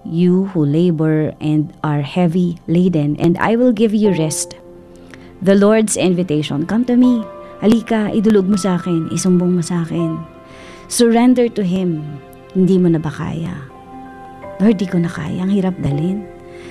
you who labor and are heavy laden, and I will give you rest. The Lord's invitation, come to me. Halika, idulog mo sa akin, isumbong mo sa akin. Surrender to Him. Hindi mo na ba kaya? Lord, di ko na kaya, ang hirap dalhin.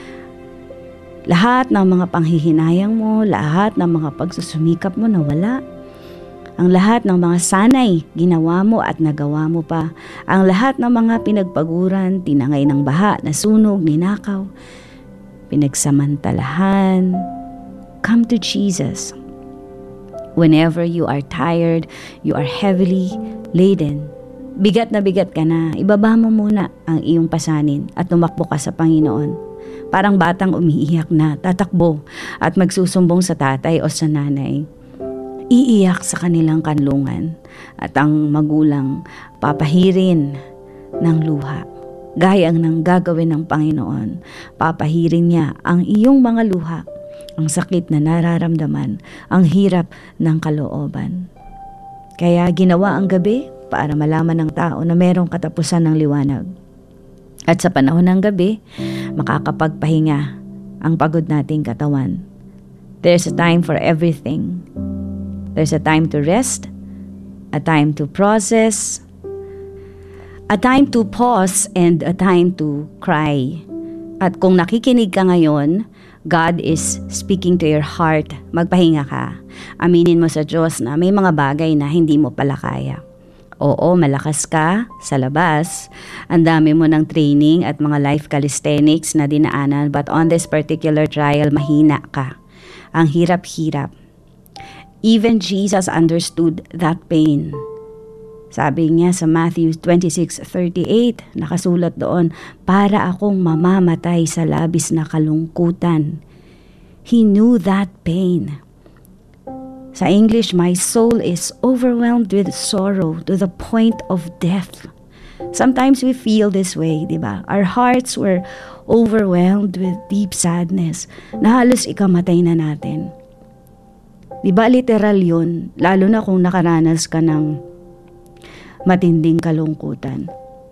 Lahat ng mga panghihinayang mo, lahat ng mga pagsusumikap mo nawala. Ang lahat ng mga sanay, ginawa mo at nagawa mo pa. Ang lahat ng mga pinagpaguran, tinangay ng baha, nasunog, ninakaw, pinagsamantalahan. Come to Jesus. Whenever you are tired, you are heavily laden, bigat na ibaba mo muna ang iyong pasanin at tumakbo ka sa Panginoon. Parang batang umiiyak na, tatakbo at magsusumbong sa tatay o sa nanay. Iiyak sa kanilang kanlungan at ang magulang papahirin ng luha. Gaya ng gagawin ng Panginoon, papahirin niya ang iyong mga luha, ang sakit na nararamdaman, ang hirap ng kalooban. Kaya ginawa ang gabi para malaman ng tao na merong katapusan ng liwanag. At sa panahon ng gabi, makakapagpahinga ang pagod nating katawan. There's a time for everything. There's a time to rest, a time to process, a time to pause, and a time to cry. At kung nakikinig ka ngayon, God is speaking to your heart. Magpahinga ka. Aminin mo sa Diyos na may mga bagay na hindi mo pala kaya. Oo, malakas ka sa labas. Ang dami mo ng training at mga life calisthenics na dinaanan, but on this particular trial, mahina ka. Ang hirap-hirap. Even Jesus understood that pain. Sabi niya sa Matthew 26:38, nakasulat doon, para akong mamamatay sa labis na kalungkutan. He knew that pain. Sa English, my soul is overwhelmed with sorrow to the point of death. Sometimes we feel this way, di ba? Our hearts were overwhelmed with deep sadness na halos ikamatay na natin. Di ba literal yun? Lalo na kung nakaranas ka ng matinding kalungkutan.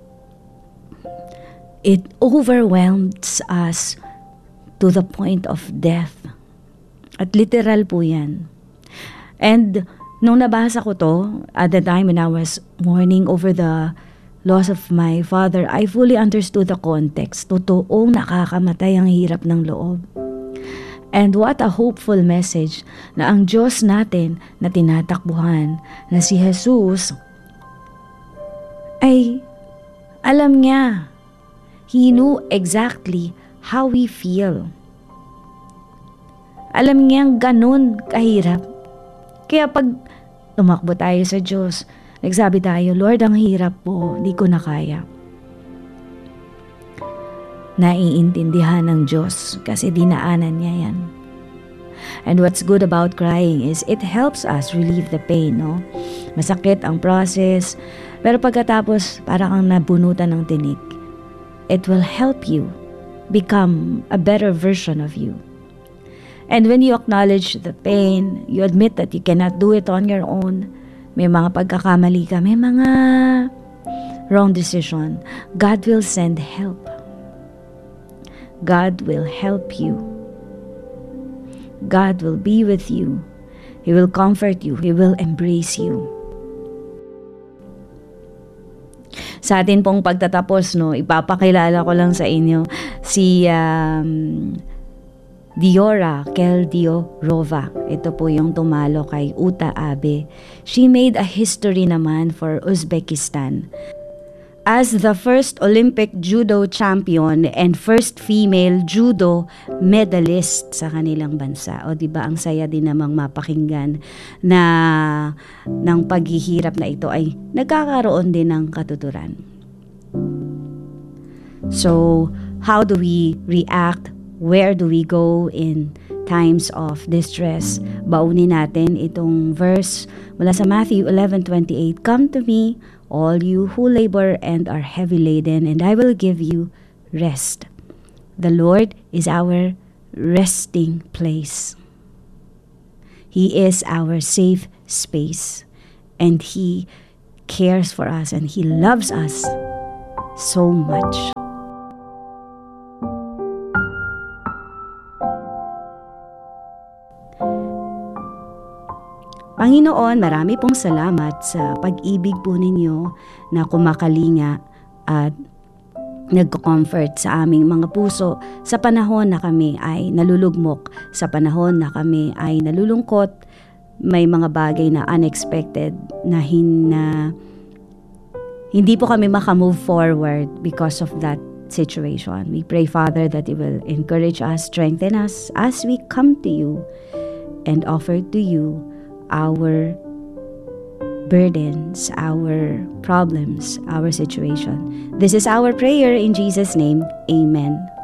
It overwhelms us to the point of death. At literal po yan. And nung nabasa ko to, at the time when I was mourning over the loss of my father, I fully understood the context. Totoong nakakamatay ang hirap ng loob. And what a hopeful message na ang Diyos natin na tinatakbuhan, na si Jesus, ay alam niya. He knew exactly how we feel. Alam niyang ganun kahirap. Kaya pag tumakbo tayo sa Diyos, nagsabi tayo, Lord, ang hirap po, di ko na kaya. Naiintindihan ng Diyos kasi dinaanan niya yan. And what's good about crying is it helps us relieve the pain, no? Masakit ang process, pero pagkatapos parang kang nabunutan ng tinik. It will help you become a better version of you. And when you acknowledge the pain, you admit that you cannot do it on your own. May mga pagkakamali ka, may mga wrong decision. God will send help. God will help you. God will be with you. He will comfort you. He will embrace you. Sa atin pong pagtatapos, no, ipapakilala ko lang sa inyo si Diora Keldiorova. Ito po yung tumalo kay Uta Abe. She made a history naman for Uzbekistan as the first Olympic judo champion and first female judo medalist sa kanilang bansa. O di ba ang saya din namang mapakinggan na ng paghihirap na ito ay nagkakaroon din ng katuturan. So, how do we react? Where do we go in times of distress? Baunin natin itong verse mula sa Matthew 11:28. Come to me, all you who labor and are heavy laden, and I will give you rest. The Lord is our resting place. He is our safe space, and He cares for us, and He loves us so much. Panginoon, marami pong salamat sa pag-ibig po ninyo na kumakalinga at nagko-comfort sa aming mga puso sa panahon na kami ay nalulugmok, sa panahon na kami ay nalulungkot, may mga bagay na unexpected na hindi po kami makamove forward because of that situation. We pray, Father, that you will encourage us, strengthen us as we come to you and offer to you our burdens, our problems, our situation. This is our prayer in Jesus' name. Amen.